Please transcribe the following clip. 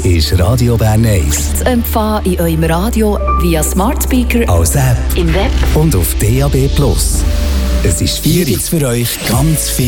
ist Radio Bern 1. Zu empfangen in eurem Radio via Smart Speaker, Als App im Web und auf DAB+. Es ist 4 für euch ganz viel.